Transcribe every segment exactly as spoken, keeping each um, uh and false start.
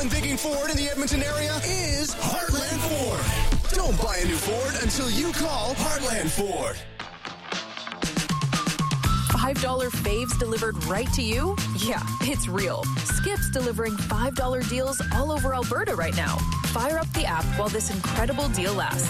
one thinking Ford in the Edmonton area is Heartland Ford. Don't buy a new Ford until you call Heartland Ford. five dollar faves delivered right to you? Yeah, it's real. Skip's delivering five dollar deals all over Alberta right now. Fire up the app while this incredible deal lasts.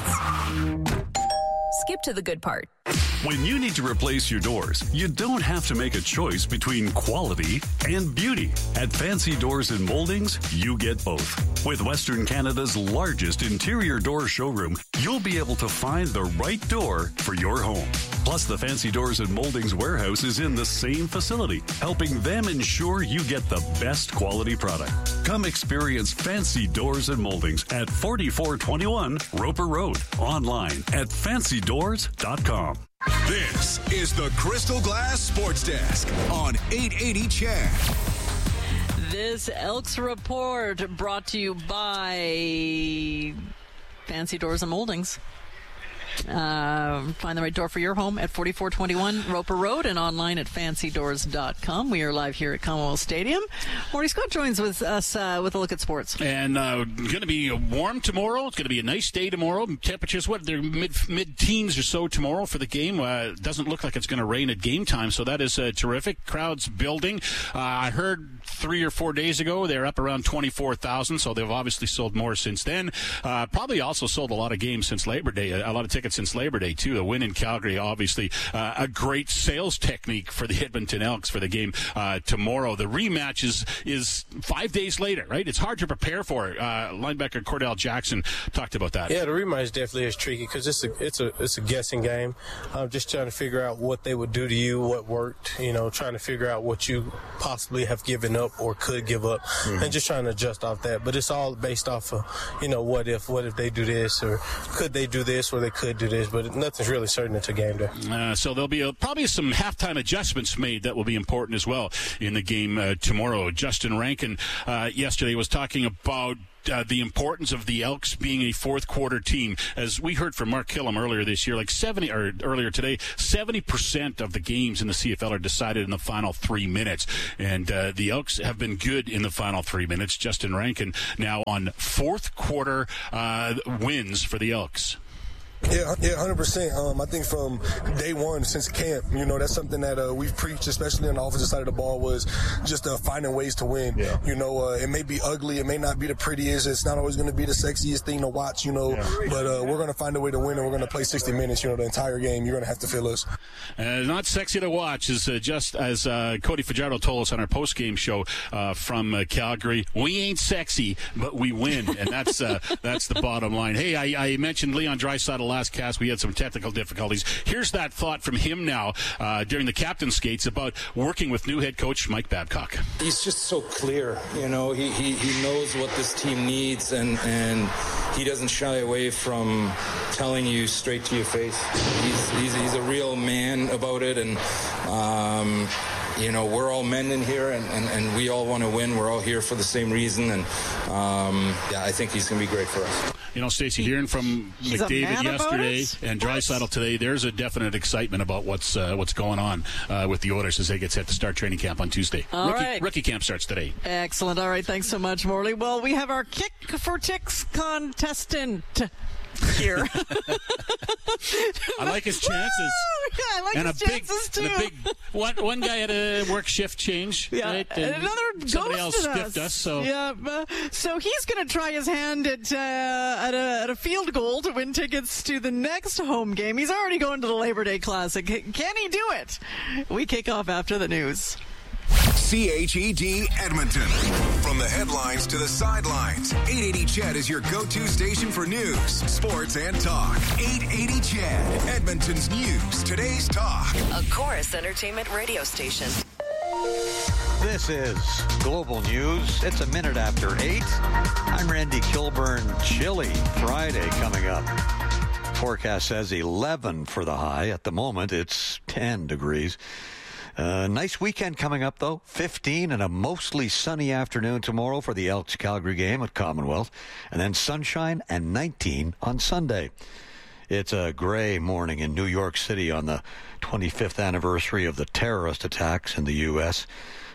Skip to the good part. When you need to replace your doors, you don't have to make a choice between quality and beauty. At Fancy Doors and Moldings, you get both. With Western Canada's largest interior door showroom, you'll be able to find the right door for your home. Plus, the Fancy Doors and Moldings warehouse is in the same facility, helping them ensure you get the best quality product. Come experience Fancy Doors and Moldings at forty-four twenty-one Roper Road. Online at fancy doors dot com. This is the Crystal Glass Sports Desk on eight eighty C H E D. This Elks Report brought to you by Fancy Doors and Moldings. Uh, find the right door for your home at forty-four twenty-one Roper Road and online at fancy doors dot com. We are live here at Commonwealth Stadium. Morty Scott joins with us uh, with a look at sports. And uh, going to be warm tomorrow. It's going to be a nice day tomorrow. Temperatures, what, they're mid, mid-teens or so tomorrow for the game. Uh, doesn't look like it's going to rain at game time, so that is uh, terrific. Crowds building. Uh, I heard three or four days ago they're up around twenty-four thousand, so they've obviously sold more since then. Uh, probably also sold a lot of games since Labor Day, a, a lot of tickets since Labor Day, too. The win in Calgary, obviously, uh, a great sales technique for the Edmonton Elks for the game uh, tomorrow. The rematch is, is five days later, right? It's hard to prepare for it. Uh, linebacker Cordell Jackson talked about that. Yeah, the rematch definitely is tricky because it's a, it's, a, it's a guessing game. I'm just trying to figure out what they would do to you, what worked, you know, trying to figure out what you possibly have given up or could give up, mm-hmm. and just trying to adjust off that. But it's all based off of, you know, what if, what if they do this, or could they do this, or they could do this, but nothing's really certain until game day. Uh, so there'll be a, probably some halftime adjustments made that will be important as well in the game uh, tomorrow. Justin Rankin uh, yesterday was talking about Uh, the importance of the Elks being a fourth quarter team. As we heard from Mark Killam earlier this year, like seventy or earlier today, seventy percent of the games in the C F L are decided in the final three minutes. And uh, the Elks have been good in the final three minutes. Justin Rankin now on fourth quarter uh, wins for the Elks. Yeah, yeah, one hundred percent. Um, I think from day one since camp, you know, that's something that uh, we've preached, especially on the offensive side of the ball, was just uh, finding ways to win. Yeah. You know, uh, it may be ugly, it may not be the prettiest, it's not always going to be the sexiest thing to watch, you know, yeah. but uh, we're going to find a way to win, and we're going to play sixty minutes, you know, the entire game. You're going to have to feel us. Uh, not sexy to watch, is uh, just as uh, Cody Fajardo told us on our post-game show uh, from uh, Calgary. We ain't sexy, but we win, and that's uh, that's the bottom line. Hey, I, I mentioned Leon Draisaitl last cast. We had some technical difficulties. Here's that thought from him now uh, during the captain's skates about working with new head coach Mike Babcock. He's just so clear, you know. He he, he knows what this team needs, and, and he doesn't shy away from telling you straight to your face. He's he's, he's a real man about it, and um, you know, we're all men in here, and, and, and we all want to win. We're all here for the same reason, and um, yeah, I think he's going to be great for us. You know, Stacey, hearing from He's McDavid yesterday and Draisaitl today, there's a definite excitement about what's uh, what's going on uh, with the Oilers as they get set to start training camp on Tuesday. All rookie, right. rookie camp starts today. Excellent. All right. Thanks so much, Morley. Well, we have our Kick for Ticks contestant here. I like his chances. Yeah, I like and his a chances, big, too. And a big, one, one guy had a work shift change. Yeah, right? and and another somebody else ghosted skipped us. So. Yeah, uh, so he's going to try his hand at, uh, at, a, at a field goal to win tickets to the next home game. He's already going to the Labor Day Classic. Can he do it? We kick off after the news. C H E D Edmonton. From the headlines to the sidelines, eight eighty C H E D is your go-to station for news, sports, and talk. eight eighty C H E D, Edmonton's news, today's talk. A Chorus Entertainment radio station. This is Global News. It's a minute after eight. I'm Randy Kilburn. Chilly Friday coming up. Forecast says eleven for the high. At the moment, it's ten degrees. Uh, nice weekend coming up, though. fifteen and a mostly sunny afternoon tomorrow for the Elks-Calgary game at Commonwealth. And then sunshine and nineteen on Sunday. It's a gray morning in New York City on the twenty-fifth anniversary of the terrorist attacks in the U S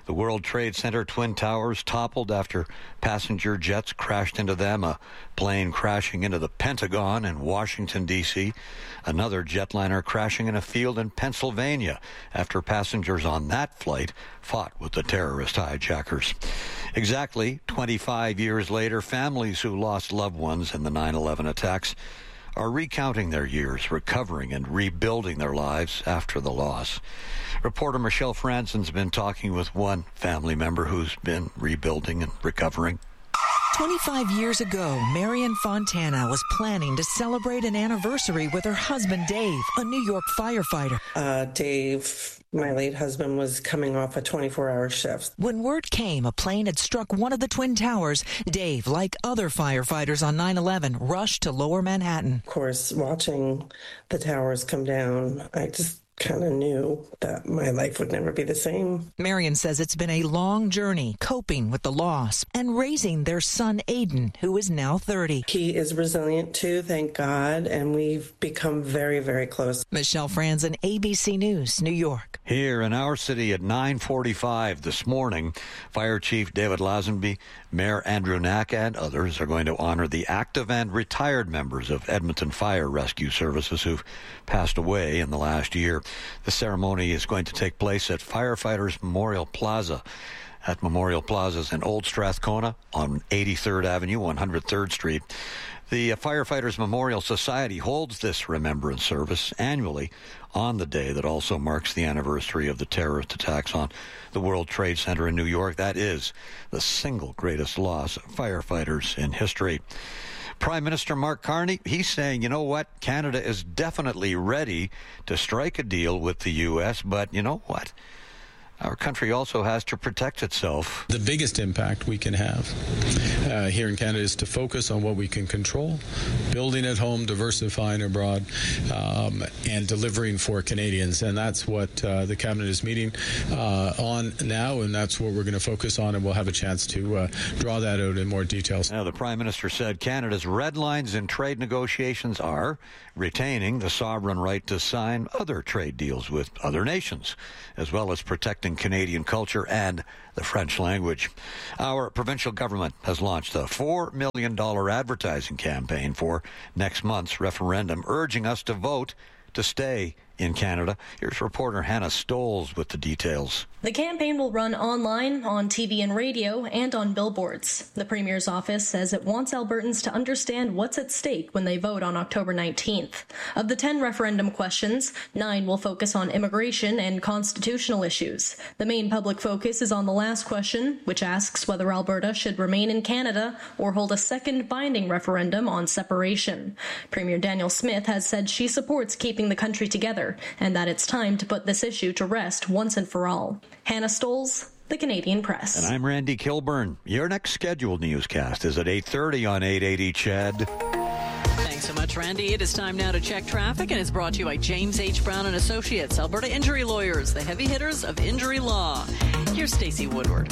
The World Trade Center Twin Towers toppled after passenger jets crashed into them, a plane crashing into the Pentagon in Washington, D C, another jetliner crashing in a field in Pennsylvania after passengers on that flight fought with the terrorist hijackers. Exactly twenty-five years later, families who lost loved ones in the nine eleven attacks are recounting their years, recovering and rebuilding their lives after the loss. Reporter Michelle Franson's been talking with one family member who's been rebuilding and recovering. twenty-five years ago, Marion Fontana was planning to celebrate an anniversary with her husband, Dave, a New York firefighter. Uh, Dave, my late husband, was coming off a twenty-four hour shift. When word came a plane had struck one of the Twin Towers, Dave, like other firefighters on nine eleven, rushed to Lower Manhattan. Of course, watching the towers come down, I just kind of knew that my life would never be the same. Marion says it's been a long journey coping with the loss and raising their son, Aiden, who is now thirty. He is resilient too, thank God, and we've become very, very close. Michelle Franzen, A B C News, New York. Here in our city at nine forty-five this morning, Fire Chief David Lazenby, Mayor Andrew Knack, and others are going to honor the active and retired members of Edmonton Fire Rescue Services who've passed away in the last year. The ceremony is going to take place at Firefighters Memorial Plaza. At Memorial Plaza's in Old Strathcona on eighty-third Avenue, one hundred third Street. The Firefighters Memorial Society holds this remembrance service annually on the day that also marks the anniversary of the terrorist attacks on the World Trade Center in New York. That is the single greatest loss of firefighters in history. Prime Minister Mark Carney, he's saying, you know what, Canada is definitely ready to strike a deal with the U S, but you know what? Our country also has to protect itself. The biggest impact we can have uh, here in Canada is to focus on what we can control, building at home, diversifying abroad, um, and delivering for Canadians. And that's what uh, the Cabinet is meeting uh, on now, and that's what we're going to focus on, and we'll have a chance to uh, draw that out in more detail. Now, the Prime Minister said Canada's red lines in trade negotiations are retaining the sovereign right to sign other trade deals with other nations, as well as protecting Canadian culture and the French language. Our provincial government has launched a four million dollars advertising campaign for next month's referendum, urging us to vote to stay in Canada. Here's reporter Hannah Stoles with the details. The campaign will run online, on T V and radio, and on billboards. The Premier's office says it wants Albertans to understand what's at stake when they vote on October nineteenth. Of the ten referendum questions, nine will focus on immigration and constitutional issues. The main public focus is on the last question, which asks whether Alberta should remain in Canada or hold a second binding referendum on separation. Premier Danielle Smith has said she supports keeping the country together, and that it's time to put this issue to rest once and for all. Hannah Stoles, The Canadian Press. And I'm Randy Kilburn. Your next scheduled newscast is at eight thirty on eight eighty C H E D. Thanks so much, Randy. It is time now to check traffic, and it's brought to you by James H. Brown and Associates, Alberta Injury Lawyers, the heavy hitters of injury law. Here's Stacey Woodward.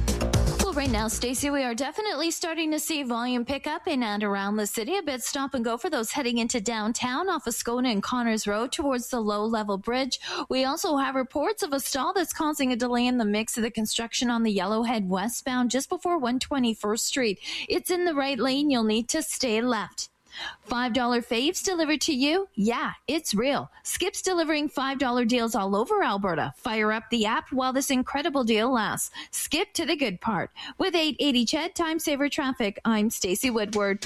Right now, Stacey, we are definitely starting to see volume pick up in and around the city. A bit stop and go for those heading into downtown off of Scona and Connors Road towards the low-level bridge. We also have reports of a stall that's causing a delay in the mix of the construction on the Yellowhead westbound just before one hundred twenty-first Street. It's in the right lane. You'll need to stay left. five dollar faves delivered to you? Yeah, it's real. Skip's delivering five dollar deals all over Alberta. Fire up the app while this incredible deal lasts. Skip to the good part. With eight eighty C H E D Time Saver Traffic, I'm Stacey Woodward.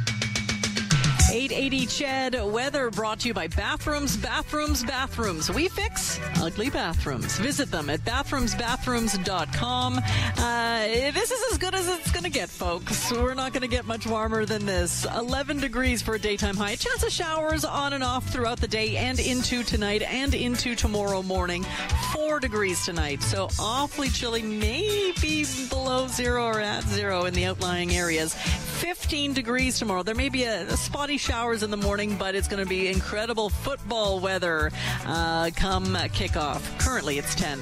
eight eighty C H E D weather brought to you by Bathrooms, Bathrooms, Bathrooms. We fix ugly bathrooms. Visit them at bathrooms bathrooms dot com. Uh, this is as good as it's going to get, folks. We're not going to get much warmer than this. eleven degrees for a daytime high. A chance of showers on and off throughout the day and into tonight and into tomorrow morning. four degrees tonight, so awfully chilly, maybe below zero or at zero in the outlying areas. fifteen degrees tomorrow. There may be a, a spotty showers in the morning, but it's going to be incredible football weather uh, come kickoff. Currently, it's ten.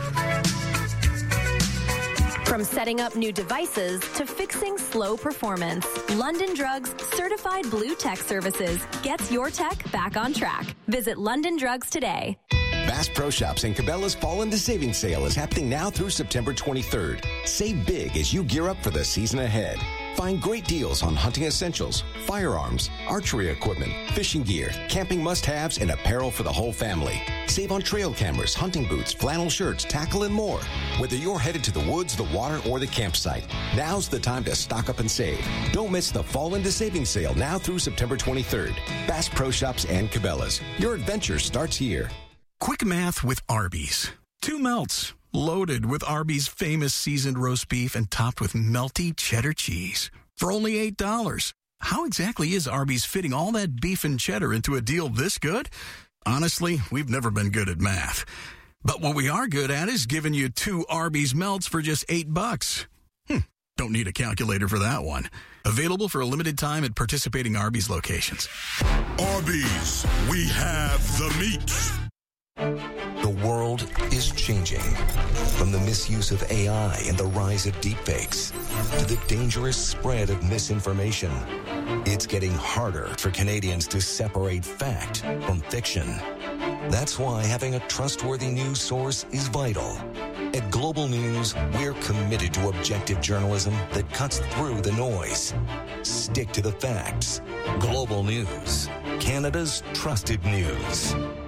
From setting up new devices to fixing slow performance, London Drugs Certified Blue Tech Services gets your tech back on track. Visit London Drugs today. Bass Pro Shops and Cabela's Fall into Savings Sale is happening now through September twenty-third. Save big as you gear up for the season ahead. Find great deals on hunting essentials, firearms, archery equipment, fishing gear, camping must-haves, and apparel for the whole family. Save on trail cameras, hunting boots, flannel shirts, tackle, and more. Whether you're headed to the woods, the water, or the campsite, now's the time to stock up and save. Don't miss the Fall into Savings Sale now through September twenty-third. Bass Pro Shops and Cabela's. Your adventure starts here. Quick math with Arby's. Two melts, loaded with Arby's famous seasoned roast beef and topped with melty cheddar cheese. For only eight dollars. How exactly is Arby's fitting all that beef and cheddar into a deal this good? Honestly, we've never been good at math. But what we are good at is giving you two Arby's melts for just eight bucks. Hmm, don't need a calculator for that one. Available for a limited time at participating Arby's locations. Arby's, we have the meat. The world is changing. From the misuse of A I and the rise of deepfakes to the dangerous spread of misinformation, it's getting harder for Canadians to separate fact from fiction. That's why having a trustworthy news source is vital. At Global News, we're committed to objective journalism that cuts through the noise. Stick to the facts. Global News, Canada's trusted news.